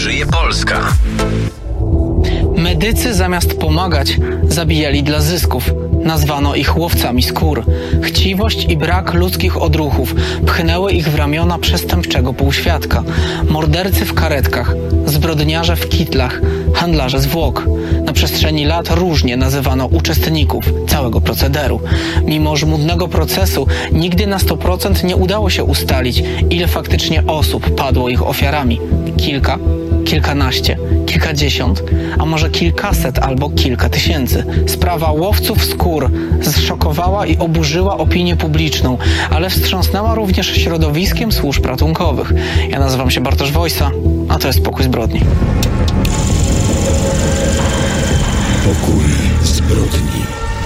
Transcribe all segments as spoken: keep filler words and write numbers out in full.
żyje Polska. Medycy zamiast pomagać, zabijali dla zysków. Nazwano ich łowcami skór. Chciwość i brak ludzkich odruchów pchnęły ich w ramiona przestępczego półświadka. Mordercy w karetkach, zbrodniarze w kitlach, handlarze zwłok. Na przestrzeni lat różnie nazywano uczestników całego procederu. Mimo żmudnego procesu nigdy na sto procent nie udało się ustalić, ile faktycznie osób padło ich ofiarami. Kilka, kilkanaście, kilkadziesiąt, a może kilkaset albo kilka tysięcy. Sprawa łowców skór zszokowała i oburzyła opinię publiczną, ale wstrząsnęła również środowiskiem służb ratunkowych. Ja nazywam się Bartosz Wojsa, a to jest Pokój Zbrodni. Pokój Zbrodni.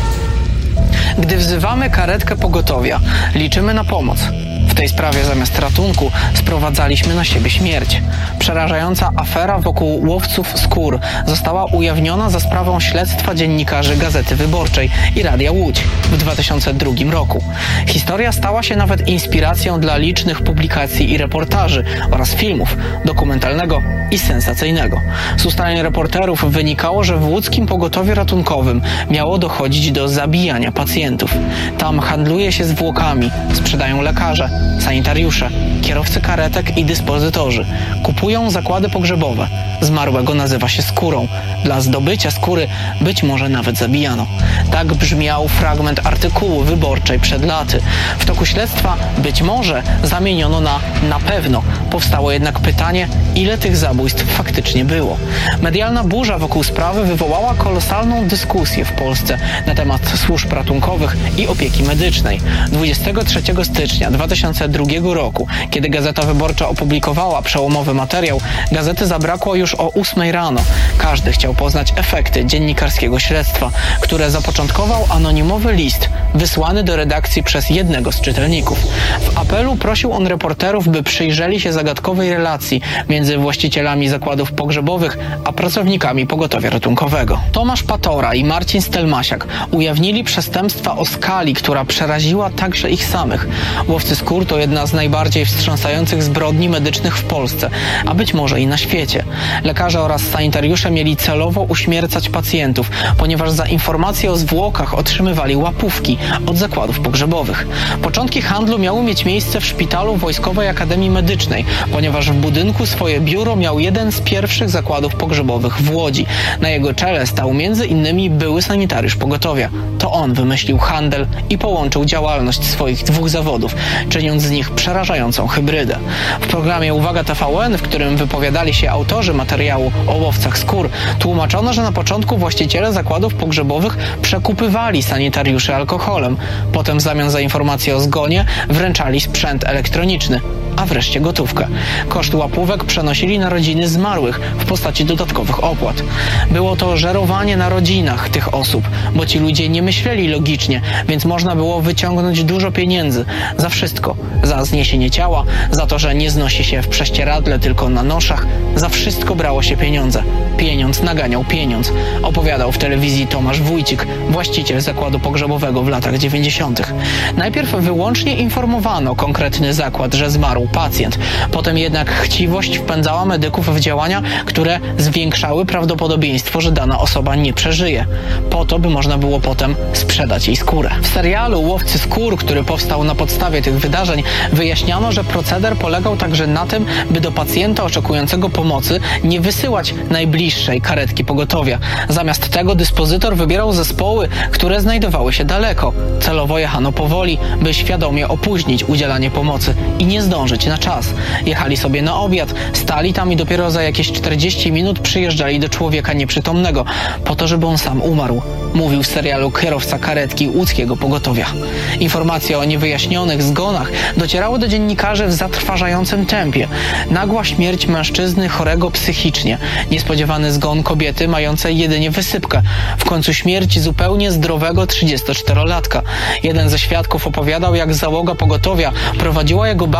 Gdy wzywamy karetkę pogotowia, liczymy na pomoc. W tej sprawie zamiast ratunku sprowadzaliśmy na siebie śmierć. Przerażająca afera wokół łowców skór została ujawniona za sprawą śledztwa dziennikarzy Gazety Wyborczej i Radia Łódź w dwa tysiące drugim roku. Historia stała się nawet inspiracją dla licznych publikacji i reportaży oraz filmów dokumentalnego i sensacyjnego. Z ustaleń reporterów wynikało, że w łódzkim pogotowiu ratunkowym miało dochodzić do zabijania pacjentów. Tam handluje się zwłokami, sprzedają lekarze, sanitariusze, kierowcy karetek i dyspozytorzy. Kupują zakłady pogrzebowe. Zmarłego nazywa się skórą. Dla zdobycia skóry być może nawet zabijano. Tak brzmiał fragment artykułu Wyborczej przed laty. W toku śledztwa być może zamieniono na na pewno. Powstało jednak pytanie, ile tych zabójstw faktycznie było. Medialna burza wokół sprawy wywołała kolosalną dyskusję w Polsce na temat służb ratunkowych i opieki medycznej. dwudziestego trzeciego stycznia dwa tysiące drugiego roku, kiedy Gazeta Wyborcza opublikowała przełomowy materiał, gazety zabrakło już o ósmej rano. Każdy chciał poznać efekty dziennikarskiego śledztwa, które zapoczątkował anonimowy list wysłany do redakcji przez jednego z czytelników. W apelu prosił on reporterów, by przyjrzeli się zagadkowej relacji między właścicielami zakładów pogrzebowych a pracownikami pogotowia ratunkowego. Tomasz Patora i Marcin Stelmasiak ujawnili przestępstwa o skali, która przeraziła także ich samych. Łowcy skór to jedna z najbardziej wstrząsających zbrodni medycznych w Polsce, a być może i na świecie. Lekarze oraz sanitariusze mieli celowo uśmiercać pacjentów, ponieważ za informacje o zwłokach otrzymywali łapówki od zakładów pogrzebowych. Początki handlu miały mieć miejsce w szpitalu Wojskowej Akademii Medycznej, ponieważ w budynku swoje biuro miał jeden z pierwszych zakładów pogrzebowych w Łodzi. Na jego czele stał między innymi były sanitariusz pogotowia. To on wymyślił handel i połączył działalność swoich dwóch zawodów, czyniąc z nich przerażającą hybrydę. W programie Uwaga T V N, w którym wypowiadali się autorzy materiału o łowcach skór, tłumaczono, że na początku właściciele zakładów pogrzebowych przekupywali sanitariuszy alkoholem. Potem w zamian za informację o zgonie wręczali sprzęt elektroniczny, a wreszcie gotówkę. Koszt łapówek przenosili na rodziny zmarłych w postaci dodatkowych opłat. Było to żerowanie na rodzinach tych osób, bo ci ludzie nie myśleli logicznie, więc można było wyciągnąć dużo pieniędzy za wszystko. Za zniesienie ciała, za to, że nie znosi się w prześcieradle, tylko na noszach. Za wszystko brało się pieniądze. Pieniądz naganiał pieniądz, opowiadał w telewizji Tomasz Wójcik, właściciel zakładu pogrzebowego w latach dziewięćdziesiątych. Najpierw wyłącznie informowano konkretny zakład, że zmarł pacjent. Potem jednak chciwość wpędzała medyków w działania, które zwiększały prawdopodobieństwo, że dana osoba nie przeżyje. Po to, by można było potem sprzedać jej skórę. W serialu Łowcy skór, który powstał na podstawie tych wydarzeń, wyjaśniano, że proceder polegał także na tym, by do pacjenta oczekującego pomocy nie wysyłać najbliższej karetki pogotowia. Zamiast tego dyspozytor wybierał zespoły, które znajdowały się daleko. Celowo jechano powoli, by świadomie opóźnić udzielanie pomocy i nie zdążyć na czas. Jechali sobie na obiad, stali tam i dopiero za jakieś czterdzieści minut przyjeżdżali do człowieka nieprzytomnego, po to, żeby on sam umarł. Mówił w serialu kierowca karetki łódzkiego pogotowia. Informacje o niewyjaśnionych zgonach docierały do dziennikarzy w zatrważającym tempie. Nagła śmierć mężczyzny chorego psychicznie. Niespodziewany zgon kobiety mającej jedynie wysypkę. W końcu śmierć zupełnie zdrowego trzydziestoczterolatka. Jeden ze świadków opowiadał, jak załoga pogotowia prowadziła jego babcię do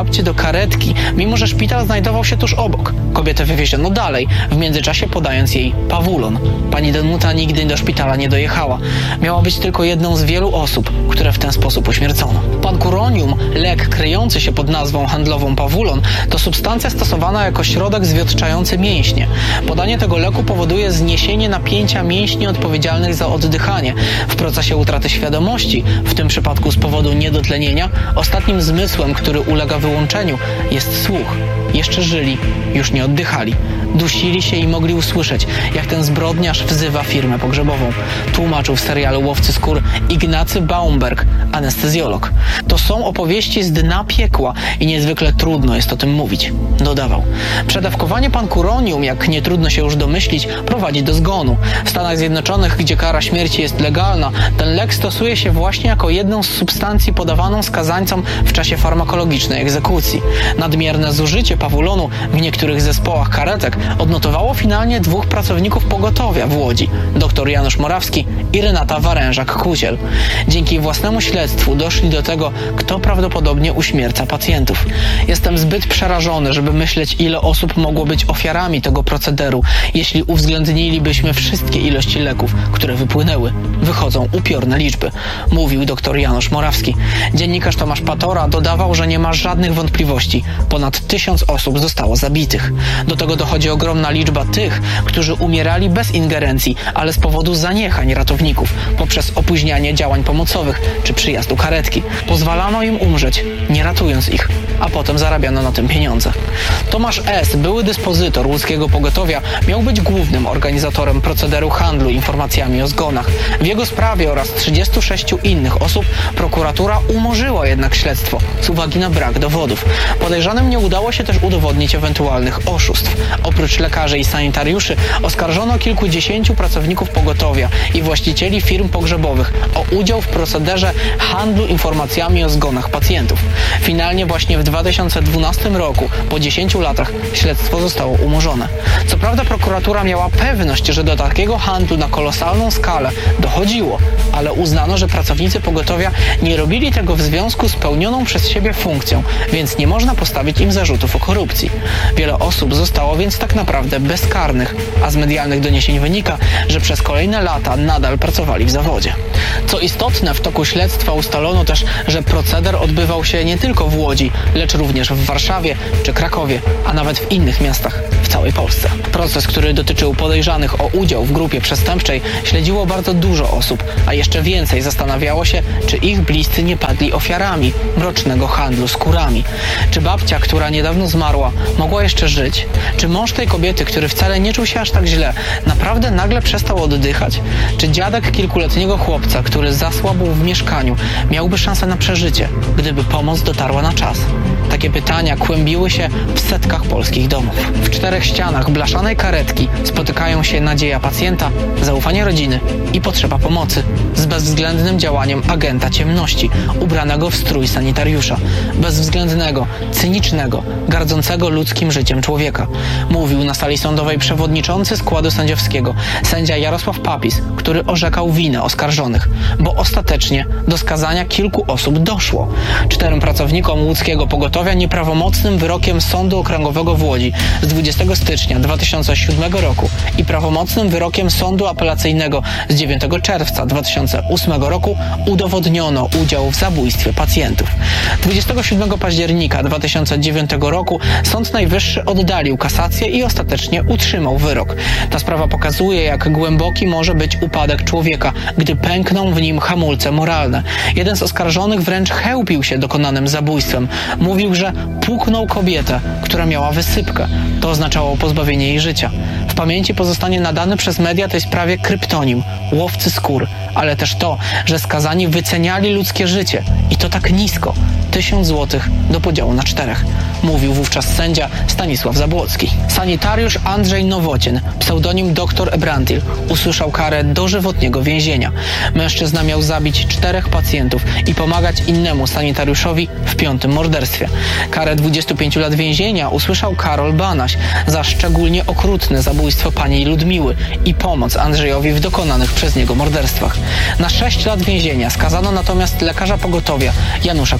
karetki, mimo że szpital znajdował się tuż obok. Kobietę wywieziono dalej, w międzyczasie podając jej pawulon. Pani Danuta nigdy do szpitala nie dojechała. Miała być tylko jedną z wielu osób, które w ten sposób uśmiercono. Pancuronium, lek kryjący się pod nazwą handlową pawulon, to substancja stosowana jako środek zwiotczający mięśnie. Podanie tego leku powoduje zniesienie napięcia mięśni odpowiedzialnych za oddychanie. W procesie utraty świadomości, w tym przypadku z powodu niedotlenienia, ostatnim zmysłem, który ulega wyłączeniu, jest słuch. Jeszcze żyli, już nie oddychali. Dusili się i mogli usłyszeć, jak ten zbrodniarz wzywa firmę pogrzebową. Tłumaczył w serialu Łowcy skór Ignacy Baumberg, anestezjolog. To są opowieści z dna piekła i niezwykle trudno jest o tym mówić. Dodawał. Przedawkowanie pancuronium, jak nie trudno się już domyślić, prowadzi do zgonu. W Stanach Zjednoczonych, gdzie kara śmierci jest legalna, ten lek stosuje się właśnie jako jedną z substancji podawaną skazańcom w czasie farmakologicznej egzekucji. Nadmierne zużycie pawulonu w niektórych zespołach karetek odnotowało finalnie dwóch pracowników pogotowia w Łodzi, dr Janusz Morawski i Renata Warężak-Kuziel. Dzięki własnemu śledztwu doszli do tego, kto prawdopodobnie uśmierca pacjentów. Jestem zbyt przerażony, żeby myśleć, ile osób mogło być ofiarami tego procederu, jeśli uwzględnilibyśmy wszystkie ilości leków, które wypłynęły. Wychodzą upiorne liczby, mówił dr Janusz Morawski. Dziennikarz Tomasz Patora dodawał, że nie ma żadnych wątpliwości. Ponad tysiąc osób zostało zabitych. Do tego dochodzi ogromna liczba tych, którzy umierali bez ingerencji, ale z powodu zaniechań ratowników, poprzez opóźnianie działań pomocowych czy przyjazdu karetki. Pozwalano im umrzeć, nie ratując ich, a potem zarabiano na tym pieniądze. Tomasz S., były dyspozytor łódzkiego pogotowia, miał być głównym organizatorem procederu handlu informacjami o zgonach. W jego sprawie oraz trzydziestu sześciu innych osób prokuratura umorzyła jednak śledztwo z uwagi na brak dowodów. Podejrzanym nie udało się też udowodnić ewentualnych oszustw. Oprócz lekarzy i sanitariuszy oskarżono kilkudziesięciu pracowników pogotowia i właścicieli firm pogrzebowych o udział w procederze handlu informacjami o zgonach pacjentów. Finalnie właśnie w dwa tysiące dwunastym roku, po dziesięciu latach, śledztwo zostało umorzone. Co prawda prokuratura miała pewność, że do takiego handlu na kolosalną skalę dochodziło, ale uznano, że pracownicy pogotowia nie robili tego w związku z pełnioną przez siebie funkcją, więc nie można postawić im zarzutów o korupcji. Wiele osób zostało więc tak naprawdę bezkarnych, a z medialnych doniesień wynika, że przez kolejne lata nadal pracowali w zawodzie. Co istotne, w toku śledztwa ustalono też, że proceder odbywał się nie tylko w Łodzi, lecz również w Warszawie czy Krakowie, a nawet w innych miastach w całej Polsce. Proces, który dotyczył podejrzanych o udział w grupie przestępczej, śledziło bardzo dużo osób, a jeszcze więcej zastanawiało się, czy ich bliscy nie padli ofiarami mrocznego handlu skórami. Czy babcia, która niedawno zmarła, mogła jeszcze żyć? Czy mąż tej kobiety, który wcale nie czuł się aż tak źle, naprawdę nagle przestał oddychać? Czy dziadek kilkuletniego chłopca, który zasłabł w mieszkaniu, miałby szansę na przeżycie, gdyby pomoc dotarła na czas? Takie pytania kłębiły się w setkach polskich domów. W czterech ścianach blaszanej karetki spotykają się nadzieja pacjenta, zaufanie rodziny i potrzeba pomocy z bezwzględnym działaniem agenta ciemności, ubranego w strój sanitariusza. Bezwzględnego, cynicznego, gardzącego ludzkim życiem człowieka. Mówił na sali sądowej przewodniczący składu sędziowskiego, sędzia Jarosław Papis, który orzekał winę oskarżonych, bo ostatecznie do skazania kilku osób doszło. Czterem pracownikom łódzkiego pogotowia nieprawomocnym wyrokiem Sądu Okręgowego w Łodzi z dwudziestego stycznia dwa tysiące siódmego roku i prawomocnym wyrokiem Sądu Apelacyjnego z dziewiątego czerwca dwa tysiące ósmego roku udowodniono udział w zabójstwie pacjentów. dwudziestego siódmego października dwa tysiące dziewiątego roku Sąd Najwyższy oddalił kasację i ostatecznie utrzymał wyrok. Ta sprawa pokazuje, jak głęboki może być upadek człowieka, gdy pękną w nim hamulce moralne. Jeden z oskarżonych wręcz chełpił się dokonanym zabójstwem. Mówił, że puknął kobietę, która miała wysypkę. To oznaczało pozbawienie jej życia. W pamięci pozostanie nadany przez media tej sprawie kryptonim – Łowcy skór, ale też to, że skazani wyceniali ludzkie życie i to tak nisko – tysiąc złotych do podziału na czterech. Mówił wówczas sędzia Stanisław Zabłocki. Sanitariusz Andrzej Nowocien, pseudonim dr Ebrantil, usłyszał karę dożywotniego więzienia. Mężczyzna miał zabić czterech pacjentów i pomagać innemu sanitariuszowi w piątym morderstwie. Karę dwudziestu pięciu lat więzienia usłyszał Karol Banaś za szczególnie okrutne zabójstwo pani Ludmiły i pomoc Andrzejowi w dokonanych przez niego morderstwach. Na sześć lat więzienia skazano natomiast lekarza pogotowia Janusza Kulińskiego.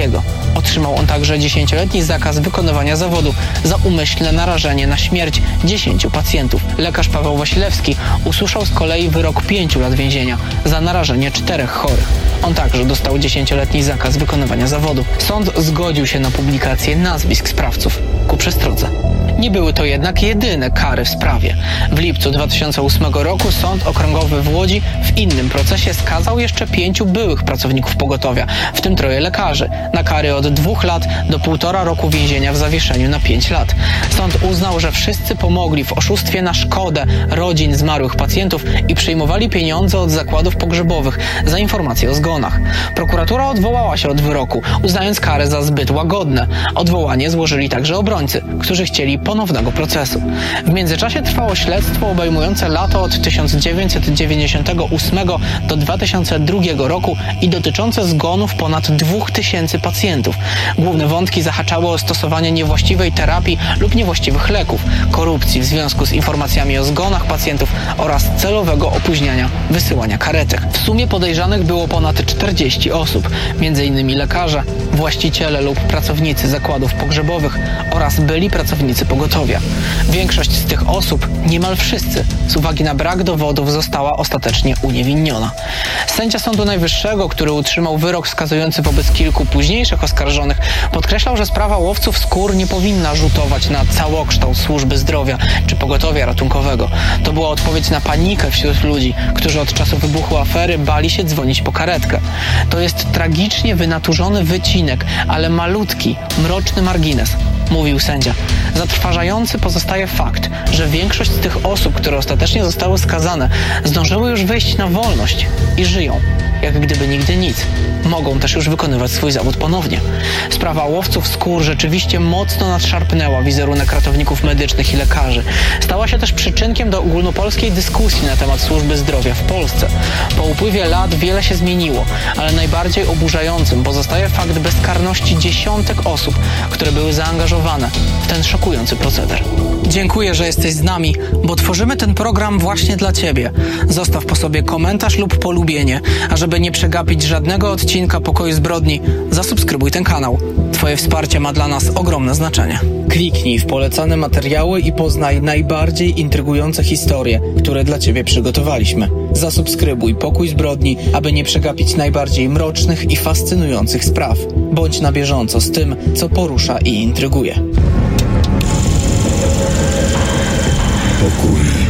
Wasilewskiego. Otrzymał on także dziesięcioletni zakaz wykonywania zawodu za umyślne narażenie na śmierć dziesięciu pacjentów. Lekarz Paweł Wasilewski usłyszał z kolei wyrok pięciu lat więzienia za narażenie czterech chorych. On także dostał dziesięcioletni zakaz wykonywania zawodu. Sąd zgodził się na publikację nazwisk sprawców ku przestrodze. Nie były to jednak jedyne kary w sprawie. W lipcu dwa tysiące ósmego roku Sąd Okręgowy w Łodzi w innym procesie skazał jeszcze pięciu byłych pracowników pogotowia, w tym troje lekarzy, na kary od dwóch lat do półtora roku więzienia w zawieszeniu na pięć lat. Sąd uznał, że wszyscy pomogli w oszustwie na szkodę rodzin zmarłych pacjentów i przyjmowali pieniądze od zakładów pogrzebowych za informacje o zgonach. Prokuratura odwołała się od wyroku, uznając karę za zbyt łagodne. Odwołanie złożyli także obrońcy, którzy chcieli ponownego procesu. W międzyczasie trwało śledztwo obejmujące lato od tysiąc dziewięćset dziewięćdziesiątego ósmego do dwa tysiące drugiego roku i dotyczące zgonów ponad dwóch tysięcy pacjentów. Główne wątki zahaczały o stosowanie niewłaściwej terapii lub niewłaściwych leków, korupcji w związku z informacjami o zgonach pacjentów oraz celowego opóźniania wysyłania karetek. W sumie podejrzanych było ponad czterdzieści osób, między innymi lekarze, właściciele lub pracownicy zakładów pogrzebowych oraz byli pracownicy pogotowia. Większość z tych osób, niemal wszyscy, z uwagi na brak dowodów została ostatecznie uniewinniona. Sędzia Sądu Najwyższego, który utrzymał wyrok skazujący wobec kilku późniejszych oskarżonych, podkreślał, że sprawa łowców skór nie powinna rzutować na całokształt służby zdrowia czy pogotowia ratunkowego. To była odpowiedź na panikę wśród ludzi, którzy od czasu wybuchu afery bali się dzwonić po karetkę. To jest tragicznie wynaturzony wycinek, ale malutki, mroczny margines, mówił sędzia. Zatrważający pozostaje fakt, że większość z tych osób, które ostatecznie zostały skazane, zdążyły już wyjść na wolność i żyją, jak gdyby nigdy nic. Mogą też już wykonywać swój zawód ponownie. Sprawa łowców skór rzeczywiście mocno nadszarpnęła wizerunek ratowników medycznych i lekarzy. Stała się też przyczynkiem do ogólnopolskiej dyskusji na temat służby zdrowia w Polsce. Po upływie lat wiele się zmieniło, ale najbardziej oburzającym pozostaje fakt bezkarności dziesiątek osób, które były zaangażowane w ten szokujący proceder. Dziękuję, że jesteś z nami, bo tworzymy ten program właśnie dla Ciebie. Zostaw po sobie komentarz lub polubienie, a żeby nie przegapić żadnego odcinka Pokoju Zbrodni, zasubskrybuj ten kanał. Twoje wsparcie ma dla nas ogromne znaczenie. Kliknij w polecane materiały i poznaj najbardziej intrygujące historie, które dla Ciebie przygotowaliśmy. Zasubskrybuj Pokój Zbrodni, aby nie przegapić najbardziej mrocznych i fascynujących spraw. Bądź na bieżąco z tym, co porusza i intryguje. Pokój